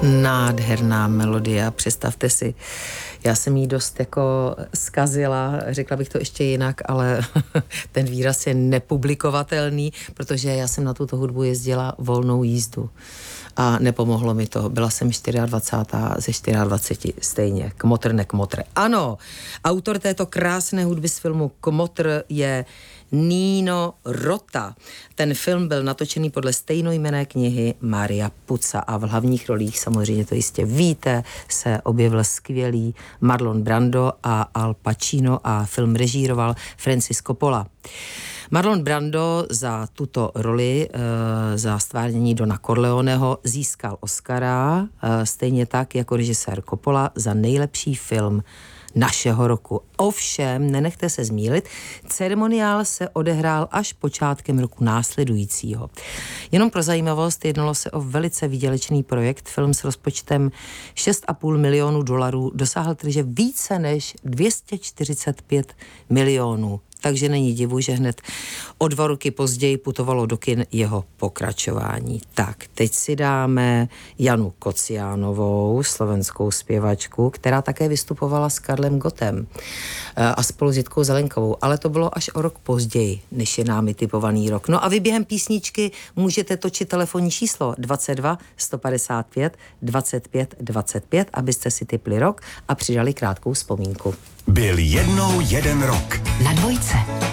Nádherná melodie, představte si. Já jsem jí dost jako zkazila, řekla bych to ještě jinak, ale ten výraz je nepublikovatelný, protože já jsem na tuto hudbu jezdila volnou jízdu. A nepomohlo mi to. Byla jsem 24. ze 24 stejně. Kmotr, nekmotr. Ano, autor této krásné hudby z filmu Kmotr je Nino Rota. Ten film byl natočený podle stejnojmenné knihy Maria Puza a v hlavních rolích, samozřejmě to jistě víte, se objevil skvělý Marlon Brando a Al Pacino a film režíroval Francis Coppola. Marlon Brando za tuto roli, za stvárnění Dona Corleoneho, získal Oscara, stejně tak jako režisér Coppola za nejlepší film našeho roku. Ovšem, nenechte se zmýlit, ceremoniál se odehrál až počátkem roku následujícího. Jenom pro zajímavost, jednalo se o velice výdělečný projekt. Film s rozpočtem $6,5 milionu dosáhl takže více než 245 milionů. Takže není divu, že hned o 2 roky později putovalo do kin jeho pokračování. Tak, teď si dáme Janu Kociánovou, slovenskou zpěvačku, která také vystupovala s Karlem Gottem a spolu s Jitkou Zelenkovou, ale to bylo až o rok později, než je námi typovaný rok. No a vy během písničky můžete točit telefonní číslo 22 155 25 25, abyste si tipli rok a přidali krátkou vzpomínku. Byl jednou jeden rok. Na Dvojce.